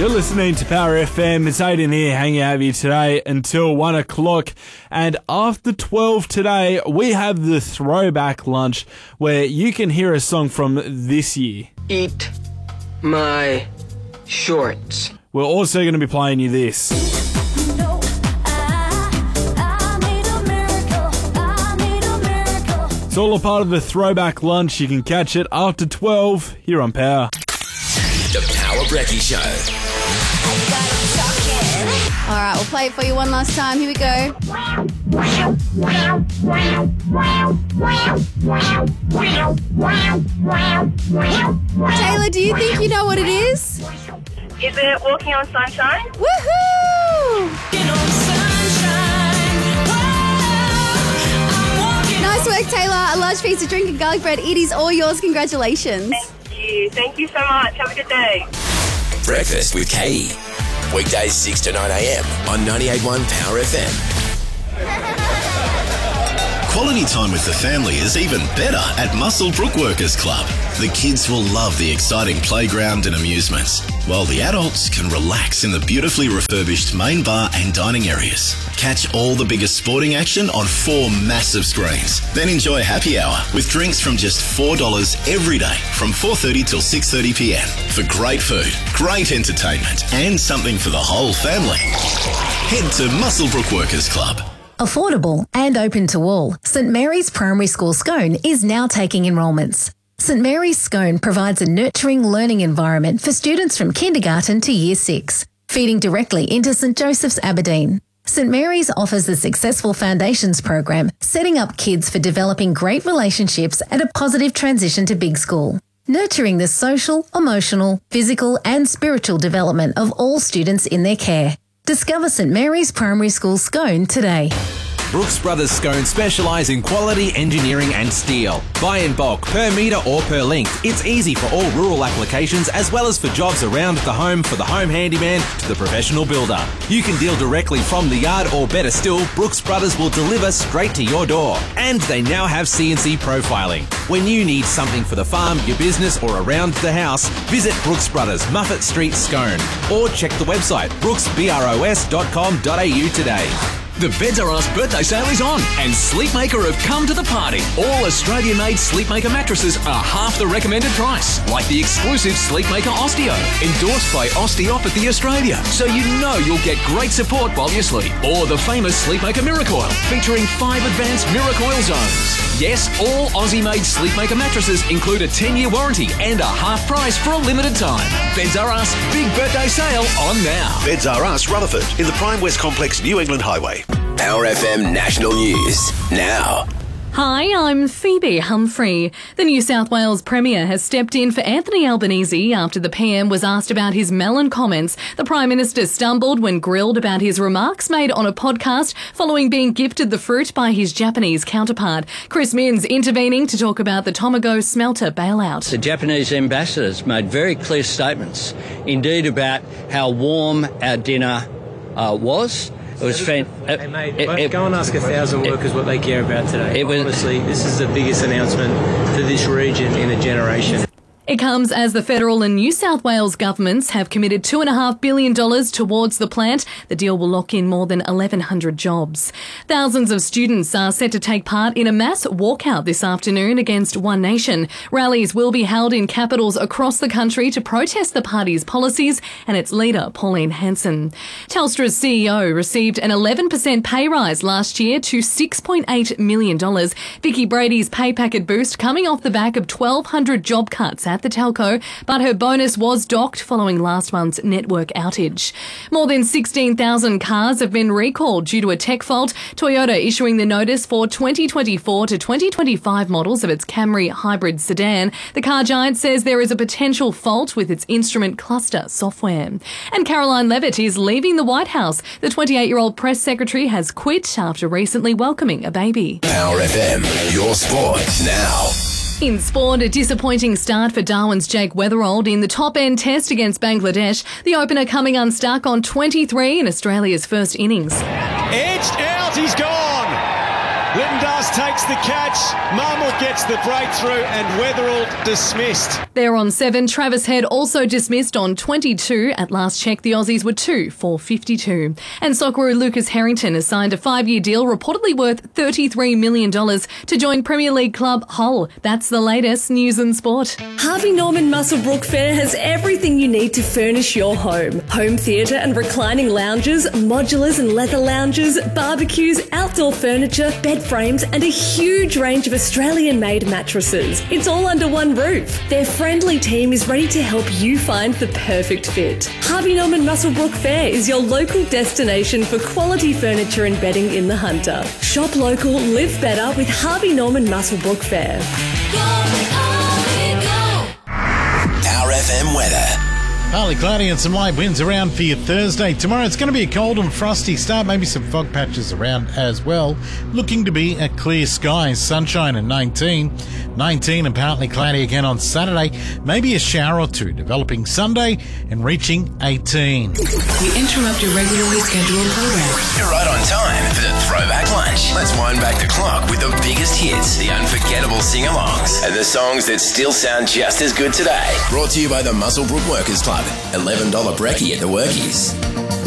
You're listening to Power FM. It's Aiden here hanging out with you today until 1 o'clock. And after 12 today, we have the throwback lunch where you can hear a song from this year. Eat my shorts. We're also going to be playing you this. It's all a part of the throwback lunch. You can catch it after 12 here on Power. The Power Brekkie Show. All right, we'll play it for you one last time. Here we go. Taylor, do you think you know what it is? Is it Walking on Sunshine? Woohoo! Nice work, Taylor. A large piece of drink and garlic bread. It is all yours. Congratulations. Thank you. Thank you so much. Have a good day. Breakfast with Kay. Weekdays 6 to 9 a.m. on 98.1 Power FM. Quality time with the family is even better at Muswellbrook Workers Club. The kids will love the exciting playground and amusements, while the adults can relax in the beautifully refurbished main bar and dining areas. Catch all the biggest sporting action on 4 massive screens. Then enjoy happy hour with drinks from just $4 every day from 4:30 till 6:30 p.m. for great food, great entertainment and something for the whole family. Head to Muswellbrook Workers Club. Affordable and open to all, St Mary's Primary School Scone is now taking enrolments. St Mary's Scone provides a nurturing learning environment for students from kindergarten to year 6, feeding directly into St Joseph's Aberdeen. St Mary's offers a successful foundations program, setting up kids for developing great relationships and a positive transition to big school, nurturing the social, emotional, physical and spiritual development of all students in their care. Discover St Mary's Primary School Scone today. Brooks Brothers Scone specialise in quality engineering and steel. Buy in bulk, per metre or per length. It's easy for all rural applications as well as for jobs around the home for the home handyman to the professional builder. You can deal directly from the yard or better still, Brooks Brothers will deliver straight to your door. And they now have CNC profiling. When you need something for the farm, your business or around the house, visit Brooks Brothers, Muffet Street, Scone. Or check the website brooksbros.com.au today. The Beds R Us birthday sale is on and Sleepmaker have come to the party. All Australian-made Sleepmaker mattresses are half the recommended price, like the exclusive Sleepmaker Osteo, endorsed by Osteopathy Australia, so you know you'll get great support while you sleep. Or the famous Sleepmaker Miracoil, featuring 5 advanced Miracoil zones. Yes, all Aussie-made Sleepmaker mattresses include a 10-year warranty and a half price for a limited time. Beds R Us big birthday sale on now. Beds R Us, Rutherford, in the Prime West Complex, New England Highway. Power FM National News now. Hi, I'm Phoebe Humphrey. The New South Wales Premier has stepped in for Anthony Albanese after the PM was asked about his melon comments. The Prime Minister stumbled when grilled about his remarks made on a podcast following being gifted the fruit by his Japanese counterpart. Chris Minns intervening to talk about the Tomago smelter bailout. The Japanese ambassadors made very clear statements, indeed, about how warm our dinner was. It was fantastic. Go and ask 1,000 workers what they care about today. Honestly, this is the biggest announcement for this region in a generation. It comes as the federal and New South Wales governments have committed $2.5 billion towards the plant. The deal will lock in more than 1,100 jobs. Thousands of students are set to take part in a mass walkout this afternoon against One Nation. Rallies will be held in capitals across the country to protest the party's policies and its leader, Pauline Hanson. Telstra's CEO received an 11% pay rise last year to $6.8 million. Vicky Brady's pay packet boost coming off the back of 1,200 job cuts at the telco, but her bonus was docked following last month's network outage. More than 16,000 cars have been recalled due to a tech fault. Toyota issuing the notice for 2024 to 2025 models of its Camry hybrid sedan. The car giant says there is a potential fault with its instrument cluster software. And Caroline Levitt is leaving the White House. The 28-year-old press secretary has quit after recently welcoming a baby. Power FM, your sport now. In sport, a disappointing start for Darwin's Jake Weatherald in the top-end test against Bangladesh. The opener coming unstuck on 23 in Australia's first innings. Edged out, he's gone. Lyndon Ross takes the catch. Marmot gets the breakthrough and Weatherall dismissed. They're on 7. Travis Head also dismissed on 22. At last check, the Aussies were 2 for 52. And Socceroo Lucas Harrington has signed a 5-year deal reportedly worth $33 million to join Premier League club Hull. That's the latest news and sport. Harvey Norman Muswellbrook Fair has everything you need to furnish your home. Home theatre and reclining lounges, modulars and leather lounges, barbecues, outdoor furniture, bed frames and a huge range of Australian-made mattresses. It's all under one roof. Their friendly team is ready to help you find the perfect fit. Harvey Norman Muswellbrook Fair is your local destination for quality furniture and bedding in the Hunter. Shop local, live better with Harvey Norman Muswellbrook Fair. Power FM weather. Partly cloudy and some light winds around for your Thursday. Tomorrow it's going to be a cold and frosty start, maybe some fog patches around as well. Looking to be a clear sky, sunshine at 19 and partly cloudy again on Saturday. Maybe a shower or two developing Sunday and reaching 18. We interrupt your regularly scheduled program. You're right on time for the Throwback Lunch. Let's wind back the clock with the biggest hits, the unforgettable sing-alongs, and the songs that still sound just as good today. Brought to you by the Muswellbrook Workers Club. $11 brekkie at the Workies.